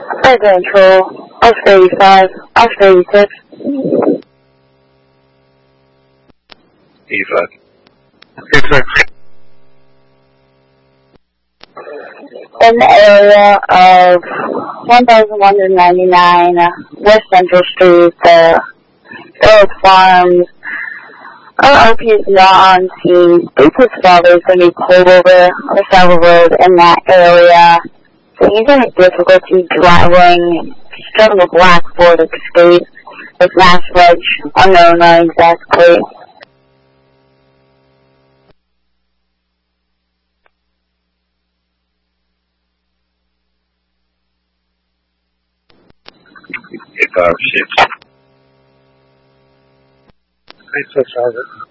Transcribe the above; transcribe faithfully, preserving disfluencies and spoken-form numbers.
Flight Control, Oscar eighty-five, Oscar eighty-six. eighty-five. eighty-six. In the area of one thousand one hundred ninety-nine West Central Street, the Earl Farms. Our R P is not on scene. Because father is going to be pulled over on the side of the road in that area. So he's having difficulty driving. He's driving a black Ford Escape with mass reg, unknown uh, exactly. eight five six. eight six, Harvard.